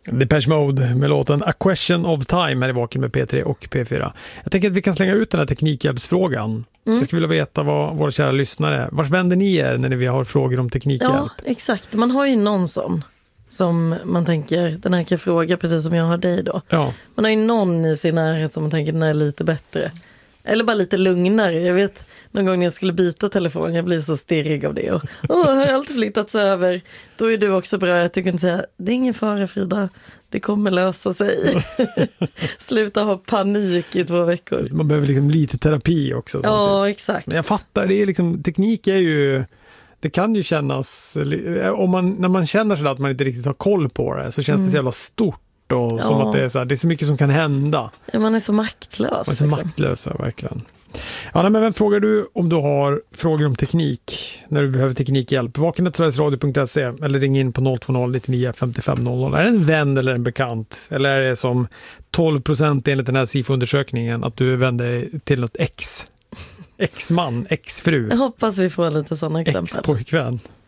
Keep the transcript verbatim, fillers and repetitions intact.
Depeche Mode med låten A Question of Time här i Vaken med P tre och P fyra. Jag tänker att vi kan slänga ut den här teknikhjälpsfrågan. Mm. Jag skulle vilja veta vad våra kära lyssnare, vars vänder ni er när vi har frågor om teknikhjälp? Ja, exakt. Man har ju någon sån som man tänker, den här kan jag fråga precis som jag har dig då. Ja. Man har ju någon i sin närhet som man tänker den är lite bättre. Eller bara lite lugnare. Jag vet, någon gång när jag skulle byta telefon, jag blir så stirrig av det. Och, åh, har jag alltid flyttats över. Då är du också bra att du kan säga, det är ingen fara Frida, det kommer lösa sig. Sluta ha panik i två veckor. Man behöver liksom lite terapi också. Ja, samtidigt. Exakt. Men jag fattar, det är liksom, teknik är ju, det kan ju kännas, om man, när man känner så att man inte riktigt har koll på det, så känns mm. det så jävla stort. Och ja. Som att det är, så här, det är så mycket som kan hända. Man är så maktlös. Man är så liksom. maktlös, verkligen. Ja, nej, men vem frågar du om du har frågor om teknik när du behöver teknikhjälp? vaken sveriges radio punkt se eller ring in på noll två noll nittionio femtiofem noll noll. Är det en vän eller en bekant? Eller är det som tolv procent enligt den här S I F O-undersökningen att du vänder dig till något ex? Ex-man, ex-fru? Jag hoppas vi får lite sådana exempel. Ex-pojkvän.